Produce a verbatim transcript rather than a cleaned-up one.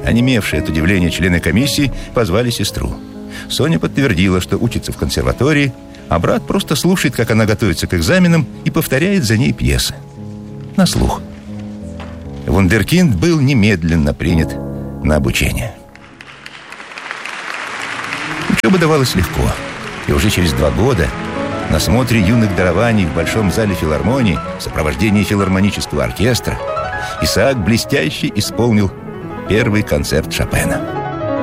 Онемевшие от удивления члены комиссии позвали сестру. Соня подтвердила, что учится в консерватории, а брат просто слушает, как она готовится к экзаменам, и повторяет за ней пьесы. На слух. Вундеркинд был немедленно принят на обучение. Учеба давалась легко. И уже через два года на смотре юных дарований в Большом зале филармонии в сопровождении филармонического оркестра Исаак блестяще исполнил первый концерт Шопена.